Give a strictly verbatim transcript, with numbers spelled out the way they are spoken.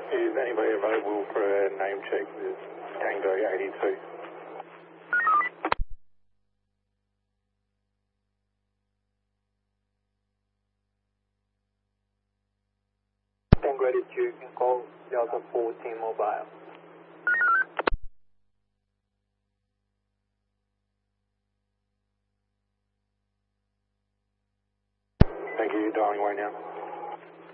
Is anybody available for a name check with Tango eighty-two? Tango eighty-two, you can call Delta fourteen Mobile. Thank you, dialing away now.